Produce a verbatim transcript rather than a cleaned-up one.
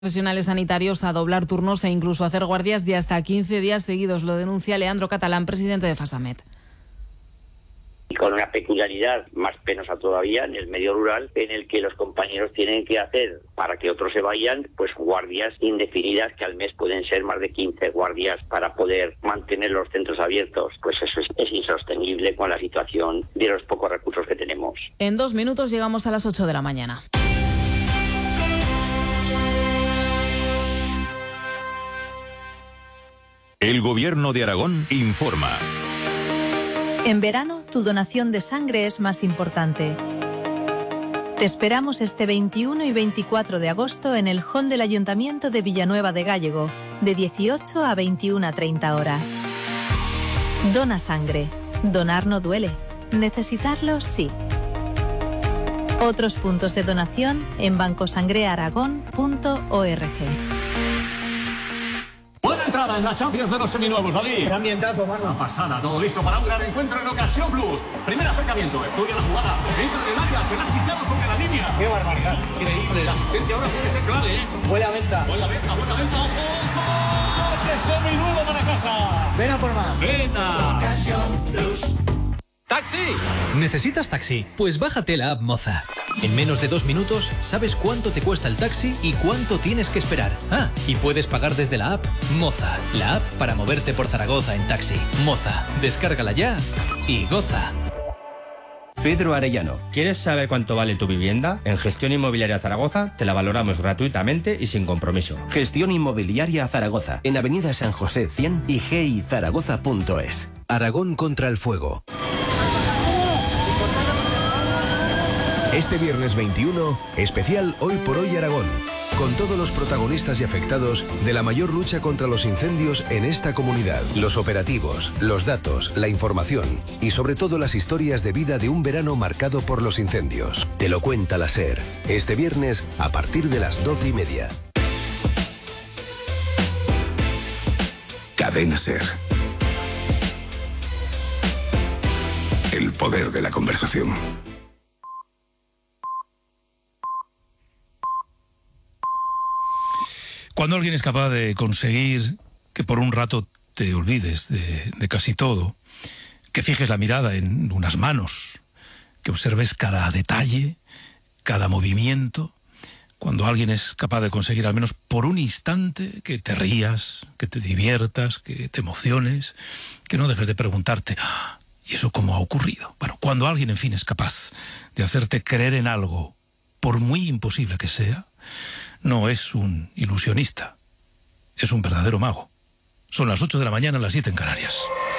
Profesionales sanitarios a doblar turnos e incluso hacer guardias de hasta quince días seguidos. Lo denuncia Leandro Catalán, presidente de Fasamet. Y con una peculiaridad más penosa todavía en el medio rural, en el que los compañeros tienen que hacer, para que otros se vayan, pues guardias indefinidas, que al mes pueden ser más de quince guardias para poder mantener los centros abiertos. Pues eso es, es insostenible con la situación de los pocos recursos que tenemos. En dos minutos llegamos a las ocho de la mañana. El Gobierno de Aragón informa. En verano, tu donación de sangre es más importante. Te esperamos este veintiuno y veinticuatro de agosto en el hall del Ayuntamiento de Villanueva de Gállego, de dieciocho a veintiuna a treinta horas. Dona sangre. Donar no duele. Necesitarlo, sí. Otros puntos de donación en bancosangrearagón punto org. Buena entrada en la Champions de los seminuevos, David. Qué ambientazo, Marlon. Una pasada, todo listo para un gran encuentro en Ocasión Plus. Primer acercamiento, estudia la jugada, entra en el área, se la ha chicado sobre la línea. Qué barbaridad. Increíble, la asistencia ahora puede ser clave, ¿eh? Buena venta. Buena venta, buena venta, ojo. ¡Coche seminuevo para casa! Ven a por más. ¡Venga! Ocasión Plus. ¡Taxi! ¿Necesitas taxi? Pues bájate la app Moza. En menos de dos minutos sabes cuánto te cuesta el taxi y cuánto tienes que esperar. Ah, y puedes pagar desde la app Moza, la app para moverte por Zaragoza en taxi. Moza, descárgala ya y goza. Pedro Arellano. ¿Quieres saber cuánto vale tu vivienda? En Gestión Inmobiliaria Zaragoza te la valoramos gratuitamente y sin compromiso. Gestión Inmobiliaria Zaragoza, en Avenida San José cien y g i zaragoza punto es. Aragón contra el fuego. Este viernes veintiuno, especial Hoy por Hoy Aragón, con todos los protagonistas y afectados de la mayor lucha contra los incendios en esta comunidad. Los operativos, los datos, la información y sobre todo las historias de vida de un verano marcado por los incendios. Te lo cuenta la SER, este viernes a partir de las doce y media. Cadena SER. El poder de la conversación. Cuando alguien es capaz de conseguir que por un rato te olvides de, de casi todo, que fijes la mirada en unas manos, que observes cada detalle, cada movimiento, cuando alguien es capaz de conseguir al menos por un instante que te rías, que te diviertas, que te emociones, que no dejes de preguntarte, ¡ah! ¿Y eso cómo ha ocurrido? Bueno, cuando alguien, en fin, es capaz de hacerte creer en algo, por muy imposible que sea, no es un ilusionista, es un verdadero mago. Son las ocho de la mañana, las siete en Canarias.